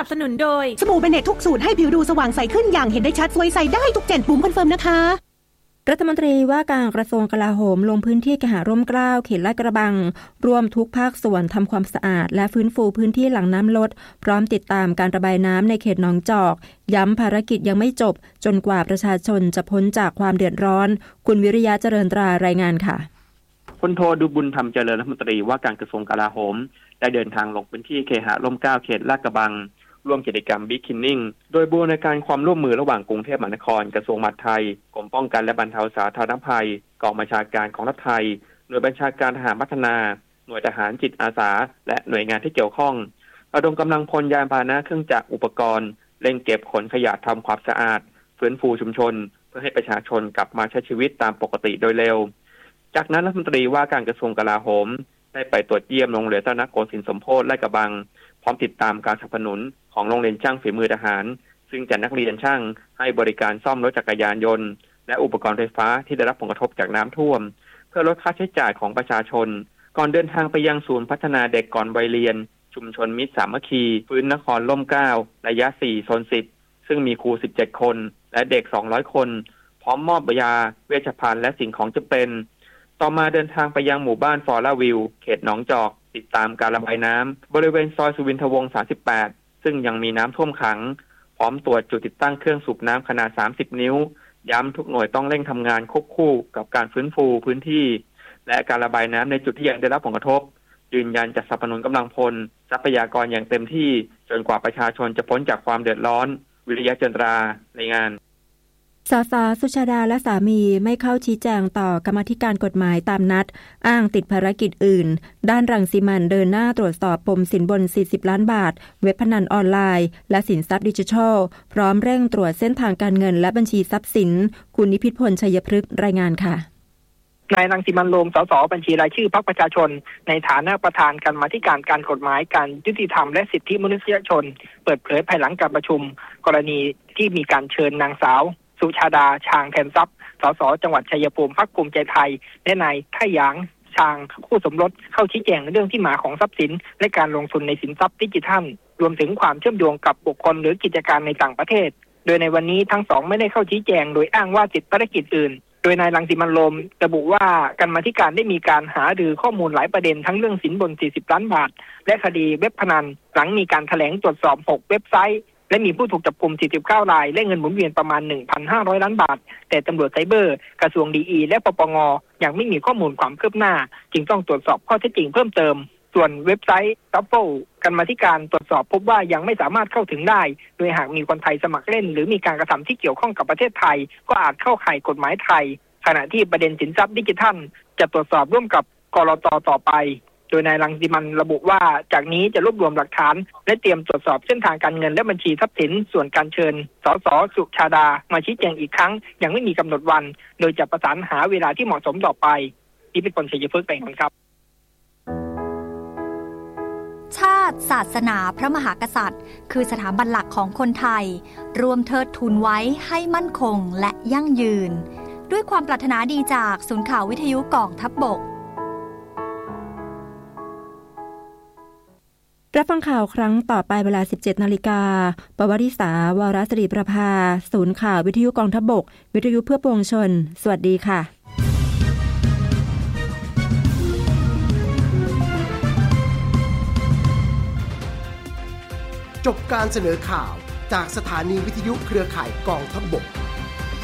นับสนุนโดยสบู่เบเนตทุกสูตรให้ผิวดูสว่างใสขึ้นอย่างเห็นได้ชัดสวยใสได้ทุกเจนบุ๋มคอนเฟิร์มนะคะรัฐมนตรีว่าการกระทรวงกลาโหมลงพื้นที่เคหะร่มเกล้าเขตลาดกระบังร่วมทุกภาคส่วนทำความสะอาดและฟื้นฟูพื้นที่หลังน้ำลดพร้อมติดตามการระบายน้ำในเขตหนองจอกย้ำภารกิจยังไม่จบจนกว่าประชาชนจะพ้นจากความเดือดร้อนคุณวิริยะเจริญตรารายงานค่ะพลโทดุบุญธรรมเจริญรัฐมนตรีว่าการกระทรวงกลาโหมได้เดินทางลงพื้นที่เคหะร่มเกล้าเขตลาดกระบังร่วมกิจกรรมบิ๊กคินนิ่งโดยบูรณาการความร่วมมือระหว่างกรุงเทพมหานครกระทรวงมหาดไทยกรมป้องกันและบรรเทาสาธารณภัยกองบัญชาการของรัฐไทยหน่วยบัญชาการทหารพัฒนาหน่วยทหารจิตอาสาและหน่วยงานที่เกี่ยวข้องระดมกำลังพลยานพาหนะเครื่องจักรอุปกรณ์เร่งเก็บขนขยะทำความสะอาดฟื้นฟูชุมชนเพื่อให้ประชาชนกลับมาใช้ชีวิตตามปกติโดยเร็วจากนั้นรัฐมนตรีว่าการกระทรวงกลาโหมได้ไปตรวจเยี่ยมโรงเรียนรัตนโกสินทร์สมโพธิลาดกระบังพร้อมติดตามการสนับสนุนของโรงเรียนช่างฝีมือทหารซึ่งจัดนักเรียนช่างให้บริการซ่อมรถจักรยานยนต์และอุปกรณ์ไฟฟ้าที่ได้รับผลกระทบจากน้ำท่วมเพื่อลดค่าใช้จ่ายของประชาชนก่อนเดินทางไปยังศูนย์พัฒนาเด็กก่อนวัยเรียนชุมชนมิตรสามัคคีฟื้นนครร่มเกล้าระยะ4โซน10ซึ่งมีครู17คนและเด็ก200คนพร้อมมอบยาเวชภัณฑ์และสิ่งของจำเป็นต่อมาเดินทางไปยังหมู่บ้านฟอร่าวิวเขตหนองจอกติดตามการระบายน้ำบริเวณซอยสุวินทวงศ์38ซึ่งยังมีน้ำท่วมขังพร้อมตรวจจุดติดตั้งเครื่องสูบน้ำขนาด30นิ้วย้ำทุกหน่วยต้องเร่งทำงานควบคู่กับการฟื้นฟูพื้นที่และการระบายน้ำในจุดที่ยังได้รับผลกระทบยืนยันจะสนับสนุนกำลังพลทรัพยากรอย่างเต็มที่จนกว่าประชาชนจะพ้นจากความเดือดร้อนวิริยะเจริญตรารายงานสส.สุชาดาและสามีไม่เข้าชี้แจงต่อกรรมาธิการกฎหมายตามนัดอ้างติดภารกิจอื่นด้านรังสิมันเดินหน้าตรวจสอบปมสินบน40ล้านบาทเว็บพนันออนไลน์และสินทรัพย์ดิจิทัลพร้อมเร่งตรวจเส้นทางการเงินและบัญชีทรัพย์สินคุณนิพิษพลชัยพฤกษ์รายงานค่ะนายรังสิมันต์โรม สส.บัญชีรายชื่อพรรคประชาชนในฐานะประธานกรรมาธิการการกฎหมายการยุติธรรมและสิทธิมนุษยชนเปิดเผยภายหลังการประชุมกรณีที่มีการเชิญนางสาวสุชาดาชางแทนทรัพย์สส.จังหวัดชัยภูมิพรรคภูมิใจไทยและนายท่าหยางชางคู่สมรสเข้าชี้แจงเรื่องที่มาของทรัพย์สินและการลงทุนในสินทรัพย์ดิจิทัลรวมถึงความเชื่อมโยงกับบุคคลหรือกิจการในต่างประเทศโดยในวันนี้ทั้งสองไม่ได้เข้าชี้แจงโดยอ้างว่าติดภารกิจอื่นโดยนายรังสิมันต์โรมระบุว่ากรรมาธิการได้มีการหารือข้อมูลหลายประเด็นทั้งเรื่องสินบน40ล้านบาทและคดีเว็บพนันหลังมีการแถลงตรวจสอบ6เว็บไซต์และมีผู้ถูกจับกุม49รายและเงินหมุนเวียนประมาณ 1,500 ล้านบาทแต่ตำรวจไซเบอร์กระทรวงดีและปปงยังไม่มีข้อมูลความคืบหน้าจึงต้องตรวจสอบข้อเท็จจริงเพิ่มเติมส่วนเว็บไซต์ทัฟเฟิลกรรมาธิการตรวจสอบพบว่ายังไม่สามารถเข้าถึงได้โดยหากมีคนไทยสมัครเล่นหรือมีการกระทำที่เกี่ยวข้องกับประเทศไทยก็อาจเข้าข่ายกฎหมายไทยขณะที่ประเด็นสินทรัพย์ดิจิทัลจะตรวจสอบร่วมกับกลต.ต่อไปโดยนายรังสิมันต์ระบุว่าจากนี้จะรวบรวมหลักฐานและเตรียมตรวจสอบเส้นทางการเงินและบัญชีทรัพย์สินส่วนการเชิญสส.สุชาดามาชี้แจงอีกครั้งยังไม่มีกำหนดวันโดยจะประสานหาเวลาที่เหมาะสมต่อไปนี่เป็นคนชัยพฤกษ์รายงานครับชาติศาสนาพระมหากษัตริย์คือสถาบันหลักของคนไทยรวมเทิดทูนไว้ให้มั่นคงและยั่งยืนด้วยความปรารถนาดีจากศูนย์ข่าววิทยุกองทัพบกรับฟังข่าวครั้งต่อไปเวลา 17 นาฬิกาปวริษาวรศรีประภาศูนย์ข่าววิทยุกองทัพบกวิทยุเพื่อปวงชนสวัสดีค่ะจบการเสนอข่าวจากสถานีวิทยุเครือข่ายกองทัพบก